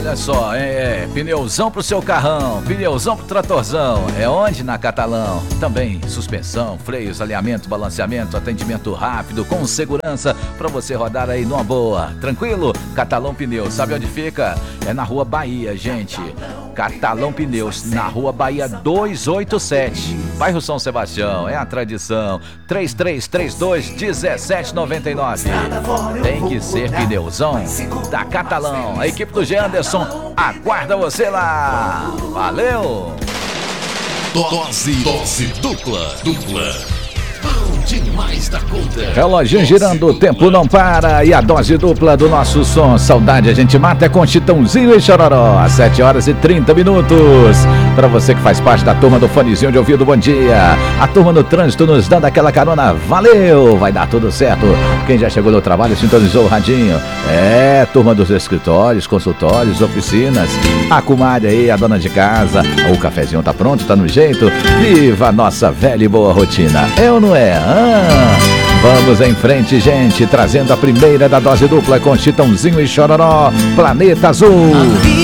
Olha só, pneuzão pro seu carrão, pneuzão pro tratorzão. É onde? Na Catalão. Também suspensão, freios, alinhamento, balanceamento, atendimento rápido, com segurança pra você rodar aí numa boa. Tranquilo? Catalão Pneus. Sabe onde fica? É na Rua Bahia, gente. Catalão Pneus, na Rua Bahia 287, bairro São Sebastião. É a tradição. 3332-1799. Tem que ser pneuzão da Catalão. A equipe do G. Anderson aguarda você lá. Valeu! Dose dupla. Bom demais da conta. Reloginho girando, o tempo não para. E a dose dupla do nosso som. Saudade a gente mata é com Chitãozinho e Chororó. Às 7h30. Para você que faz parte da turma do fonezinho de ouvido, bom dia. A turma do trânsito nos dando aquela carona. Valeu! Vai dar tudo certo. Quem já chegou no trabalho sintonizou o radinho. Turma dos escritórios, consultórios, oficinas. A comadre aí, a dona de casa. O cafezinho tá pronto, tá no jeito. Viva a nossa velha e boa rotina. É ou não é? Vamos em frente, gente, trazendo a primeira da dose dupla com Chitãozinho e Chororó, Planeta Azul.